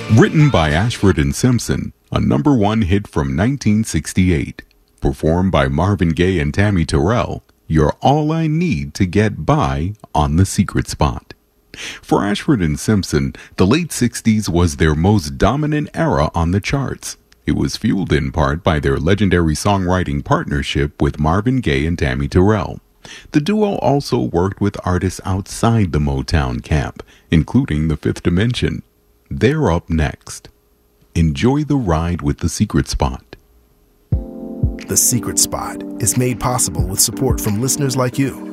Written by Ashford and Simpson, a number one hit from 1968. Performed by Marvin Gaye and Tammy Terrell, you're all I need to get by on The Secret Spot. For Ashford and Simpson, the late 60s was their most dominant era on the charts. It was fueled in part by their legendary songwriting partnership with Marvin Gaye and Tammy Terrell. The duo also worked with artists outside the Motown camp, including The Fifth Dimension. They're up next. Enjoy the ride with The Secret Spot. The Secret Spot is made possible with support from listeners like you.